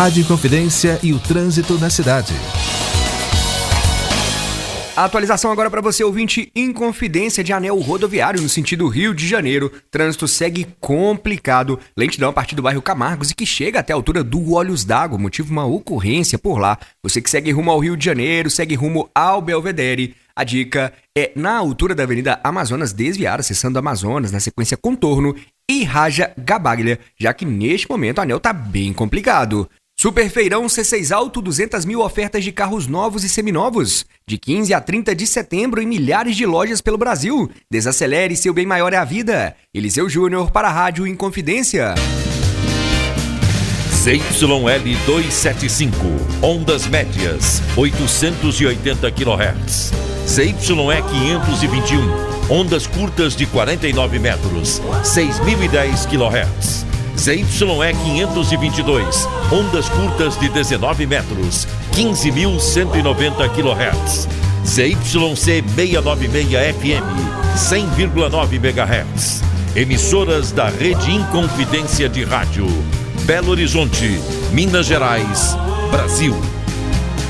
Rádio Inconfidência e o trânsito na cidade. A atualização agora para você, ouvinte. Inconfidência de anel rodoviário no sentido Rio de Janeiro. Trânsito segue complicado. Lentidão a partir do bairro Camargos e que chega até a altura do Olhos d'Água. Motivo uma ocorrência por lá. Você que segue rumo ao Rio de Janeiro, segue rumo ao Belvedere. A dica é na altura da Avenida Amazonas desviar, acessando Amazonas, na sequência Contorno e Raja Gabaglia, já que neste momento o anel tá bem complicado. Superfeirão C6 Alto, 200 mil ofertas de carros novos e seminovos. De 15 a 30 de setembro em milhares de lojas pelo Brasil. Desacelere, seu bem maior é a vida. Eliseu Júnior para a Rádio Inconfidência. ZYL 275, ondas médias, 880 kHz. ZYE 521, ondas curtas de 49 metros, 6.010 kHz. ZYE 522, ondas curtas de 19 metros, 15.190 kHz. ZYC 696 FM, 100,9 MHz. Emissoras da Rede Inconfidência de Rádio. Belo Horizonte, Minas Gerais, Brasil.